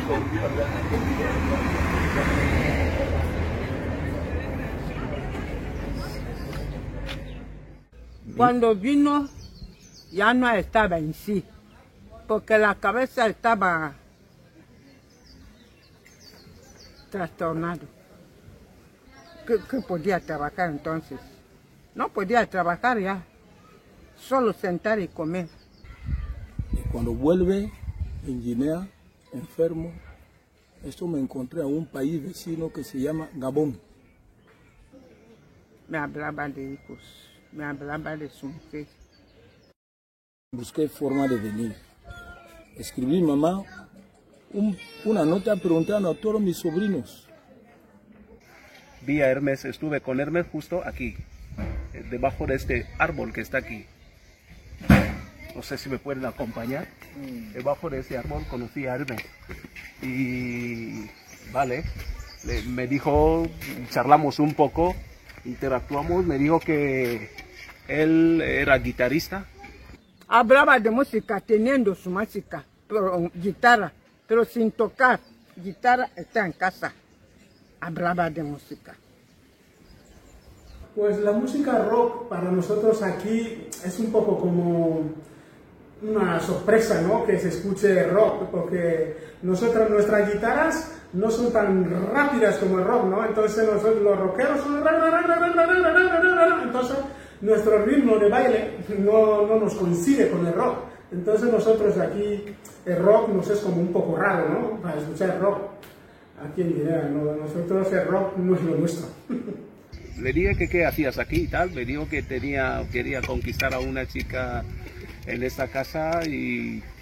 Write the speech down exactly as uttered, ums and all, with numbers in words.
Cuando vino ya no estaba en sí, porque la cabeza estaba trastornada. ¿Qué, qué podía trabajar entonces? No podía trabajar ya, solo sentar y comer. Cuando vuelve en Guinea, enfermo, esto me encontré a un país vecino que se llama Gabón. Me hablaba de hijos, me hablaba de su mujer. Busqué forma de venir. Escribí mamá un, una nota preguntando a todos mis sobrinos. Vi a Hermes, estuve con Hermes justo aquí, debajo de este árbol que está aquí. No sé si me pueden acompañar. Debajo de ese árbol conocí a Hermes. Y vale, le, me dijo, charlamos un poco, interactuamos, me dijo que él era guitarrista. Hablaba de música, teniendo su música, pero, guitarra, pero sin tocar. Guitarra está en casa. Hablaba de música. Pues la música rock para nosotros aquí es un poco como una sorpresa, ¿no? Que se escuche rock, porque nosotros, nuestras guitarras no son tan rápidas como el rock, ¿no? Entonces nosotros los rockeros son... Entonces nuestro ritmo de baile no, no nos coincide con el rock. Entonces nosotros aquí el rock nos es como un poco raro, ¿no? Para escuchar rock. Aquí en Guinea, ¿no? Nosotros el rock no es lo nuestro. Le dije que qué hacías aquí y tal, me dijo que tenía, quería conquistar a una chica en esta casa y